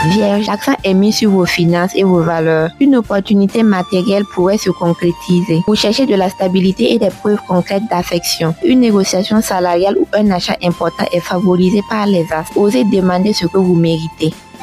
Vierge, l'accent est mis sur vos finances et vos valeurs. Une opportunité matérielle pourrait se concrétiser. Vous cherchez de la stabilité et des preuves concrètes d'affection. Une négociation salariale ou un achat important est favorisé par les astres. Osez demander ce que vous méritez.